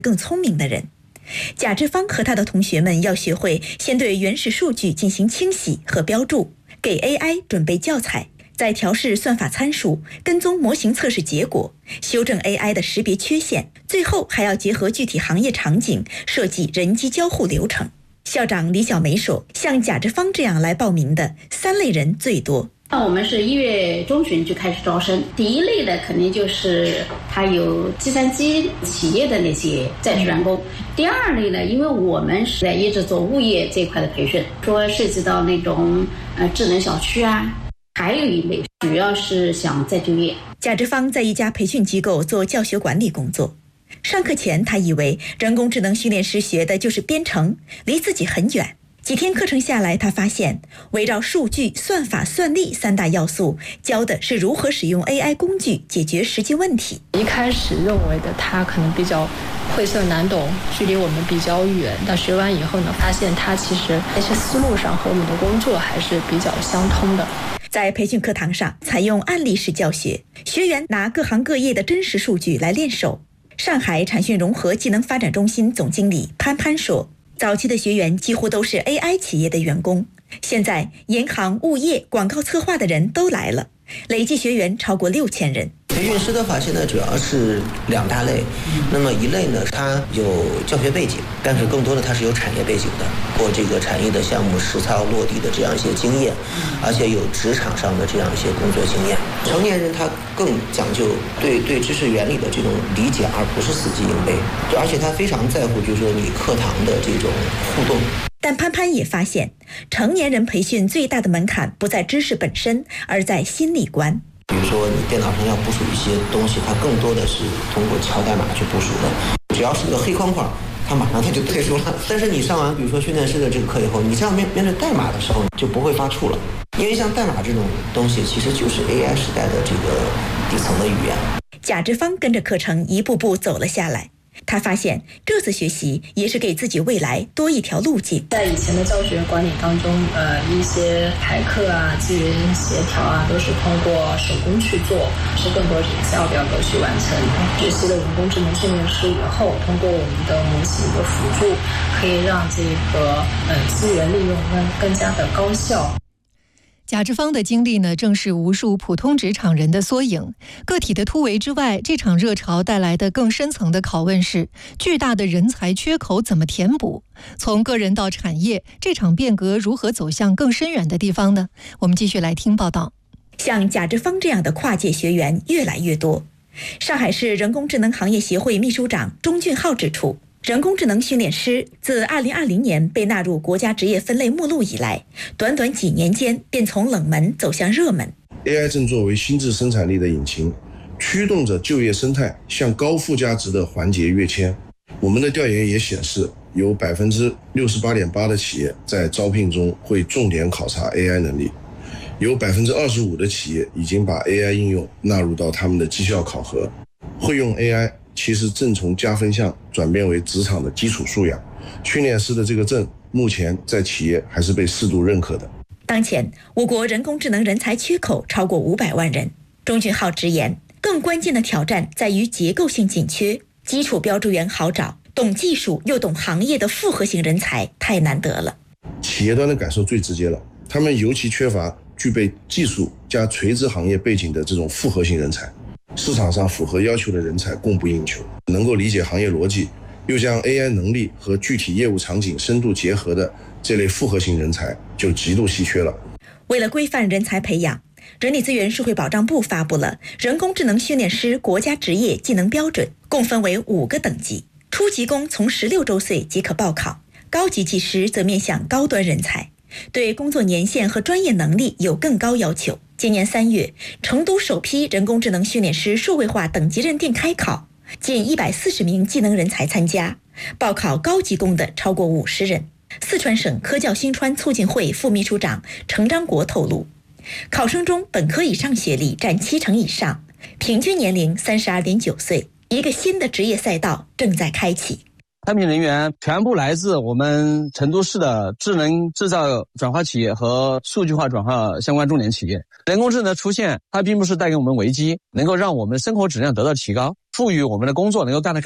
更聪明的人。贾志芳和他的同学们要学会先对原始数据进行清洗和标注，给 AI 准备教材，再调试算法参数，跟踪模型测试结果，修正 AI 的识别缺陷，最后还要结合具体行业场景设计人机交互流程。校长李小梅说，像贾志芳这样来报名的3类人最多。 那我们是1月中旬就开始招生，第一类的肯定就是他有计算机企业的那些在职员工，第二类呢，因为我们是在一直做物业这块的培训，说涉及到那种智能小区啊，还有一类主要是想再就业。 贾志芳在一家培训机构做教学管理工作，上课前他以为人工智能训练师学的就是编程，离自己很远。几天课程下来，他发现围绕数据、算法、算力3大要素，教的是如何使用 AI 工具解决实际问题。 一开始认为的他可能比较晦涩难懂，距离我们比较远，但学完以后呢，发现他其实在一些思路上和我们的工作还是比较相通的。 在培训课堂上采用案例式教学，学员拿各行各业的真实数据来练手。上海产讯融合技能发展中心总经理潘潘说，早期的学员几乎都是 AI 企业的员工，现在银行、物业、广告策划的人都来了，累计学员超过6000人。 培训师的话，现在主要是2大类。那么一类呢，它有教学背景，但是更多的它是有产业背景的，或这个产业的项目实操落地的这样一些经验，而且有职场上的这样一些工作经验。成年人他更讲究对知识原理的这种理解，而不是死记硬背，而且他非常在乎就是说你课堂的这种互动。 但潘潘也发现，成年人培训最大的门槛不在知识本身，而在心理关。 比如说你电脑上要部署一些东西，它更多的是通过敲代码去部署的，只要是个黑框框，它马上它就退出了。但是你上完比如说训练师的这个课以后，你这样面对代码的时候就不会发怵了，因为像代码这种东西其实就是 AI 时代的这个底层的语言。 贾志芳跟着课程一步步走了下来，他发现这次学习也是给自己未来多一条路径。 在以前的教学管理当中，一些排课啊、资源协调啊，都是通过手工去做，是更多是 Excel 表格去完成。学习了人工智能训练师以后，通过我们的模型的辅助，可以让这个资源利用更加的高效。 贾志芳的经历呢，正是无数普通职场人的缩影。个体的突围之外，这场热潮带来的更深层的拷问是：巨大的人才缺口怎么填补？从个人到产业，这场变革如何走向更深远的地方呢？我们继续来听报道。 像贾志芳这样的跨界学员越来越多。上海市人工智能行业协会秘书长钟俊浩指出，人工智能训练师自2020年被纳入国家职业分类目录以来，短短几年间便从冷门走向热门。 AI 正作为新质生产力的引擎，驱动着就业生态向高附加值的环节跃迁。我们的调研也显示，有 68.8% 的企业在招聘中会重点考察 AI 能力，有 25% 的企业已经把 AI 应用纳入到他们的绩效考核。会用 AI其实正从加分项转变为职场的基础素养。训练师的这个证目前在企业还是被适度认可的。 当前我国人工智能人才缺口超过500万人。钟俊浩直言，更关键的挑战在于结构性紧缺，基础标注员好找，懂技术又懂行业的复合型人才太难得了。 企业端的感受最直接了，他们尤其缺乏具备技术加垂直行业背景的这种复合型人才。市场上符合要求的人才供不应求，能够理解行业逻辑，又将 AI 能力和具体业务场景深度结合的这类复合型人才就极度稀缺了。 为了规范人才培养，人力资源社会保障部发布了人工智能训练师国家职业技能标准，共分为5个等级。初级工从16周岁即可报考，高级技师则面向高端人才，对工作年限和专业能力有更高要求。今年3月，成都首批人工智能训练师数位化等级认定开考，近140名技能人才参加，报考高级工的超过50人。四川省科教新川促进会副秘书长程章国透露，考生中本科以上学历占70%以上，平均年龄32.9岁，一个新的职业赛道正在开启。 产品人员全部来自我们成都市的智能制造转化企业和数据化转化相关重点企业。人工智能出现，它并不是带给我们危机，能够让我们生活质量得到提高，赋予我们的工作能够干得更好。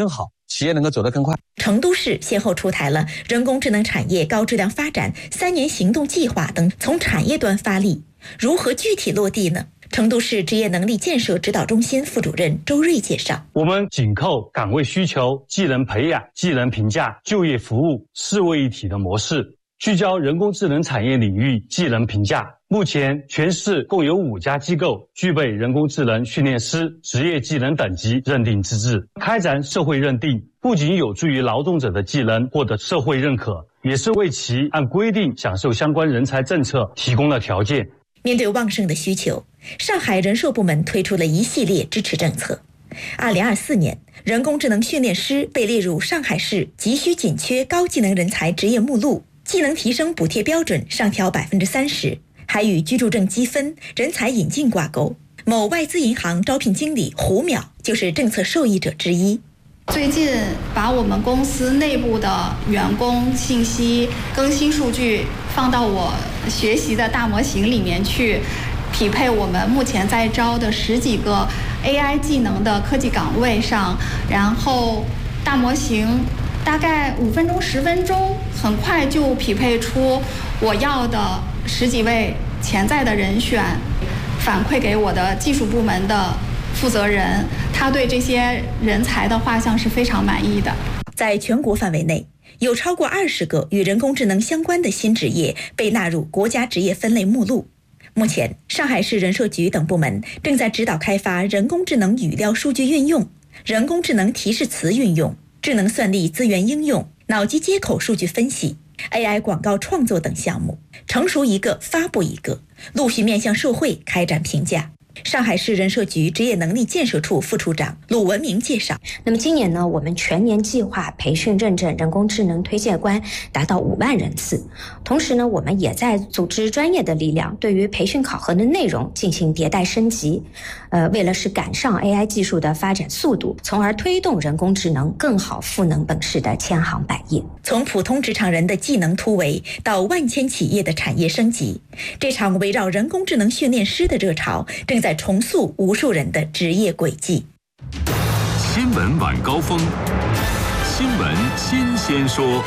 企业能够走得更快。 成都市先后出台了人工智能产业高质量发展3年行动计划等，从产业端发力，如何具体落地呢？成都市职业能力建设指导中心副主任周瑞介绍， 我们紧扣岗位需求、技能培养、技能评价、就业服务4位一体的模式，聚焦人工智能产业领域技能评价。目前全市共有5家机构具备人工智能训练师职业技能等级认定资质，开展社会认定，不仅有助于劳动者的技能获得社会认可，也是为其按规定享受相关人才政策提供了条件。 面对旺盛的需求，上海人社部门推出了一系列支持政策。2024年，人工智能训练师被列入上海市急需紧缺高技能人才职业目录，技能提升补贴标准上调30%，还与居住证积分、人才引进挂钩。某外资银行招聘经理胡淼就是政策受益者之一。 最近把我们公司内部的员工信息更新数据放到我学习的大模型里面去，匹配我们目前在招的10几个 AI 技能的科技岗位上，然后大模型大概5分钟10分钟，很快就匹配出我要的10几位潜在的人选，反馈给我的技术部门的负责人，他对这些人才的画像是非常满意的。 在全国范围内，有超过20个与人工智能相关的新职业被纳入国家职业分类目录。目前，上海市人社局等部门正在指导开发人工智能语料数据运用、人工智能提示词运用、智能算力资源应用、脑机接口数据分析、AI 广告创作等项目，成熟一个发布一个，陆续面向社会开展评价。上海市人社局职业能力建设处副处长鲁文明介绍， 那么今年呢，我们全年计划培训认证人工智能推介官达到5万人次。同时呢，我们也在组织专业的力量，对于培训考核的内容进行迭代升级。为了是赶上 AI 技术的发展速度，从而推动人工智能更好赋能本市的千行百业。 从普通职场人的技能突围到万千企业的产业升级，这场围绕人工智能训练师的热潮正在重塑无数人的职业轨迹。 新闻晚高峰，新闻新鲜说。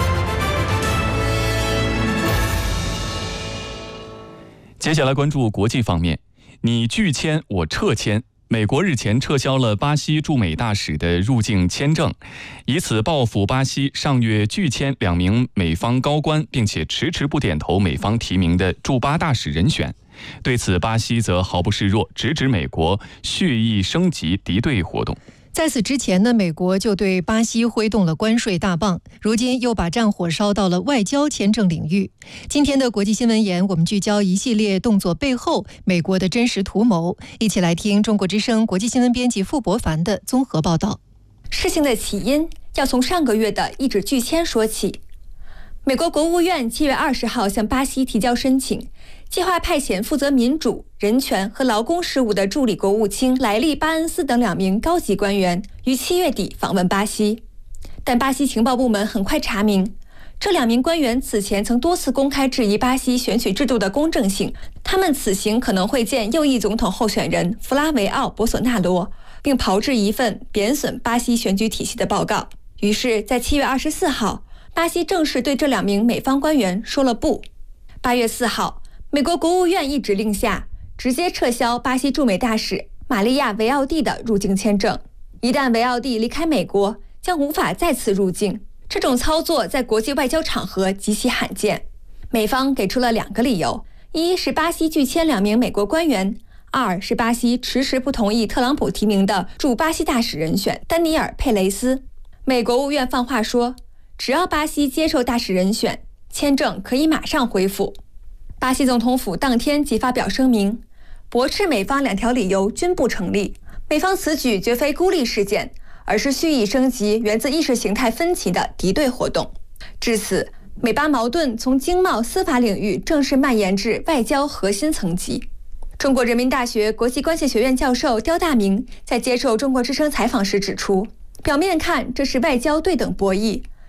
接下来关注国际方面，你拒签我撤签。美国日前撤销了巴西驻美大使的入境签证，以此报复巴西上月拒签2名美方高官，并且迟迟不点头美方提名的驻巴大使人选。对此，巴西则毫不示弱，直指美国蓄意升级敌对活动。 在此之前呢，美国就对巴西挥动了关税大棒，如今又把战火烧到了外交签证领域。今天的国际新闻言，我们聚焦一系列动作背后美国的真实图谋，一起来听中国之声国际新闻编辑傅博凡的综合报道。 事情的起因要从上个月的一纸拒签说起。美国国务院7月20号向巴西提交申请，计划派遣负责民主、人权和劳工事务的助理国务卿莱利·巴恩斯等2名高级官员于7月底访问巴西。但巴西情报部门很快查明，这2名官员此前曾多次公开质疑巴西选举制度的公正性，他们此行可能会见右翼总统候选人弗拉维奥·博索纳罗，并炮制一份贬损巴西选举体系的报告。于是，在7月24号，巴西正式对这2名美方官员说了不。8月4号，美国国务院一指令下，直接撤销巴西驻美大使玛利亚·维奥蒂的入境签证。一旦维奥蒂离开美国，将无法再次入境。这种操作在国际外交场合极其罕见。美方给出了2个理由：一是巴西拒签2名美国官员；2是巴西迟迟不同意特朗普提名的驻巴西大使人选丹尼尔·佩雷斯。美国务院放话说，只要巴西接受大使人选，签证可以马上恢复。巴西总统府当天即发表声明，驳斥美方2条理由均不成立。美方此举绝非孤立事件，而是蓄意升级源自意识形态分歧的敌对活动。至此，美巴矛盾从经贸司法领域正式蔓延至外交核心层级。中国人民大学国际关系学院教授刁大明在接受中国之声采访时指出，表面看这是外交对等博弈，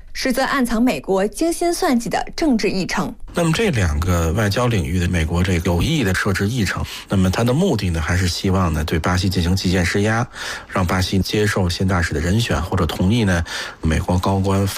实则暗藏美国精心算计的政治议程。 那么这2个外交领域的美国这个有意的设置议程，那么它的目的呢，还是希望呢对巴西进行极限施压，让巴西接受宪大使的人选，或者同意呢美国高官